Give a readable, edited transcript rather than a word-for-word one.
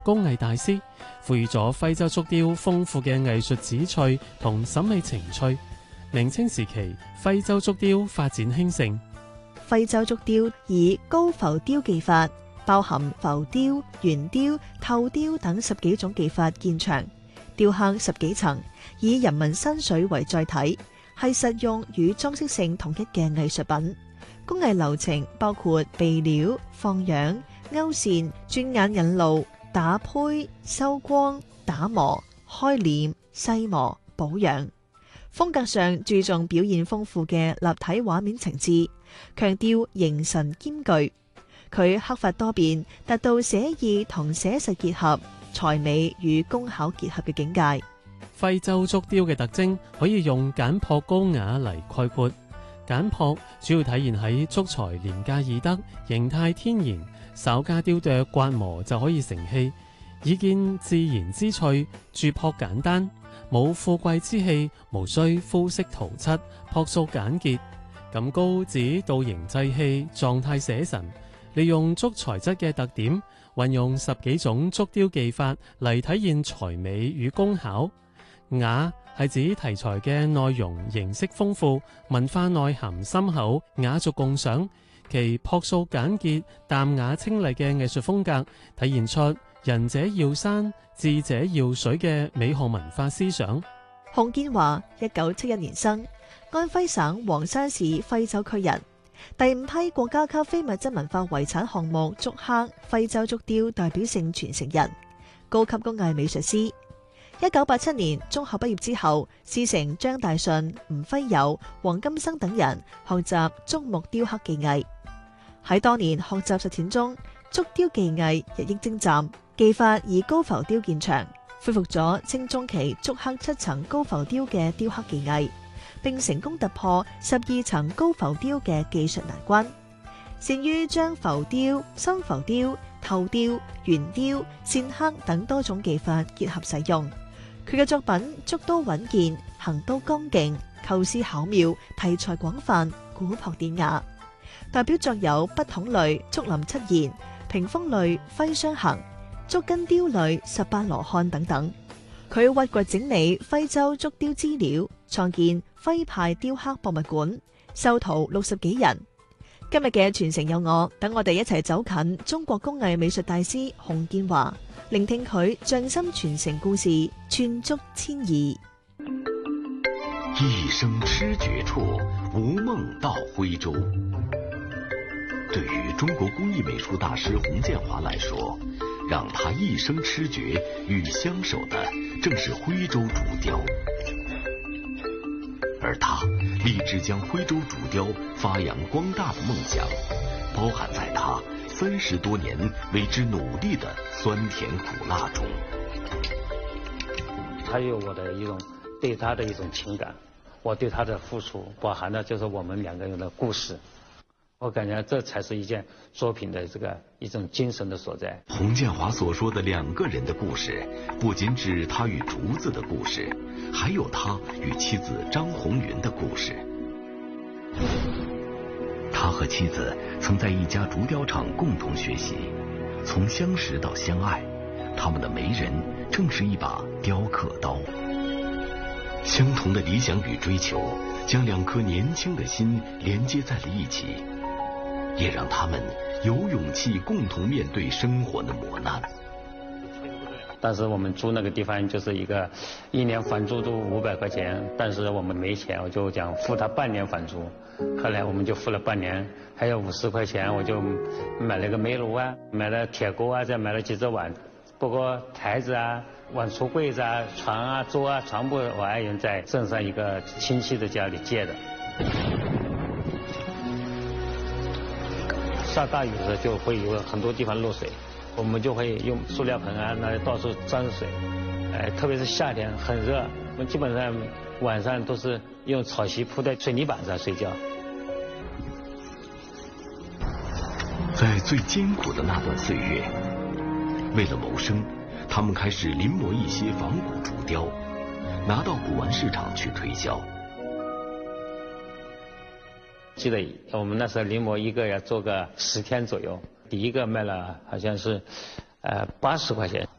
工藝大師，賦予咗徽州竹雕豐富嘅藝術旨趣同審美情趣。明清時期，徽州竹雕發展興盛。 徽州竹雕以高浮雕技法，包含浮雕、圓雕、透雕等10幾種技法見長，雕刻10幾層，以人民山水為載體，係實用與裝飾性統一嘅藝術品。工藝流程包括備料、放樣、勾線、鑽眼引路、打胚、收光、打磨、開臉、細磨、保養。風格上注重表現豐富嘅立體畫面情致，強調形神兼具。佢刻法多變，達到寫意同寫實結合、才美與工巧結合嘅境界。 徽州竹雕嘅特徵可以用簡樸高雅嚟概括。簡樸主要體現喺竹材廉價易得、形態天然，稍加雕琢刮磨就可以成器，以見自然之趣，註樸簡單。冇富貴之氣，無需膚色塗漆，樸素簡潔。咁高指造型製器，狀態寫神，利用竹材質嘅特點，運用10幾種竹雕技法嚟體現才美與工巧。雅係指題材嘅內容形式豐富，文化內涵深厚，雅俗共賞。其樸素簡潔、淡雅清麗嘅藝術風格，體現出仁者要山，智者要水嘅美學文化思想。 洪建華1971年生，安徽省黃山市徽州區人。第5批國家級非物質文化遺產項目竹刻徽州竹雕代表性傳承人，高級工藝美術師。1987年中學畢業之後，師承張大順、吳輝友、黃金生等人學習竹木雕刻技藝。喺多年學習實踐中，竹雕技藝日益精湛，技法以高浮雕見長，恢復咗清中期竹刻7層高浮雕嘅雕刻技藝，並成功突破12層高浮雕嘅技術難關，善於將浮雕、深浮雕、透雕、圓雕、線刻等多種技法結合使用。佢嘅作品竹刀穩健，行刀剛勁，構思巧妙，題材廣泛，古樸典雅。代表作有筆筒類竹林七賢、屏風類徽雙行、竹根雕類18羅漢等等。佢挖掘整理徽州竹雕資料，創建徽派雕刻博物館，授徒60幾人。今日嘅傳承有我，等我哋一齊走近中國工藝美術大師洪建華，聆聽佢匠心傳承故事，串竹千意。 一生痴絕處，無夢到徽州。對於中國工藝美術大師洪建華來說，讓他一生痴絕與相守的正是徽州竹雕，而他立志將徽州竹雕發揚光大的夢想，包含在他30多年為之努力的酸甜苦辣中。 他有我的一種對他的一種情感，我對他的付出包含了就是我們兩個人的故事。我感覺這才是一件作品的這個一種精神的所在。 洪建華所說的兩個人的故事，不僅指他與竹子的故事，還有他與妻子張紅雲的故事。他和妻子曾在一家竹雕廠共同學習，從相識到相愛，他們的媒人正是一把雕刻刀。相同的理想與追求，將兩顆年輕的心連接在了一起，也讓他們有勇氣共同面對生活的磨難。 但是我們租那個地方就是一年房租都500塊錢，但是我們沒錢，我就講付他半年房租。後來我們就付了半年，還有50塊錢，我就買了個煤爐啊，買了鐵鍋啊，再買了幾隻碗。不過台子啊、碗櫥櫃子啊、床啊、桌啊，全部我愛人在鎮上一個親戚的家裏借的。下大雨的時候就會有很多地方漏水，我們就會用塑料盆啊，那到處裝水。特別是夏天很熱，我們基本上晚上都是用草席鋪在水泥板上睡覺。 在最艱苦的那段歲月，為了謀生，他們開始臨摹一些仿古竹雕，拿到古玩市場去推銷。 記得我們那時候臨摹一個要做個10天左右，第一個賣了好像是 80块钱。